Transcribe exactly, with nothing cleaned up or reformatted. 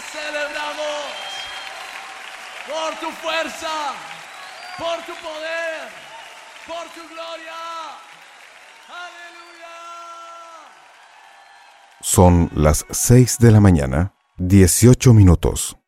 celebramos por tu fuerza, por tu poder, por tu gloria. Aleluya. Son las seis de la mañana, dieciocho minutos.